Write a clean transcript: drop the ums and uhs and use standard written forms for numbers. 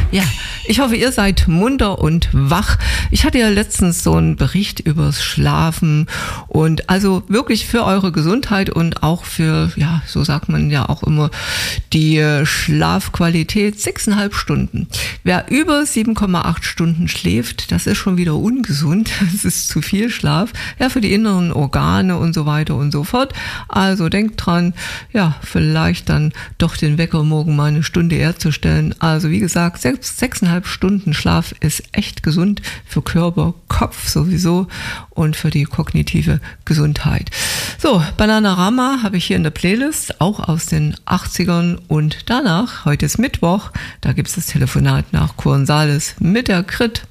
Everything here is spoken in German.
Ja, ich hoffe, ihr seid munter und wach. Ich hatte ja letztens so einen Bericht übers Schlafen und also wirklich für eure Gesundheit und auch für, ja, so sagt man ja auch immer, die Schlafqualität 6,5 Stunden. Wer über 7,8 Stunden schläft, das ist schon wieder ungesund. Das ist zu viel Schlaf, ja, für die inneren Organe und so weiter und so fort. Also denkt dran, ja, vielleicht dann doch den Wecker morgen mal eine Stunde eher zu stellen. Also wie gesagt, 6,5 Stunden Schlaf ist echt gesund für Körper, Kopf sowieso und für die kognitive Gesundheit. So, Bananarama habe ich hier in der Playlist, auch aus den 80ern und danach, heute ist Mittwoch, da gibt es das Telefonat nach Kurensales mit der Grit.